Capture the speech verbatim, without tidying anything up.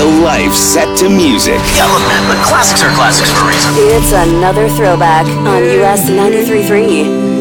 a life set to music. Yeah, look, man, but classics are classics for a reason. It's another throwback on U S ninety-three point three.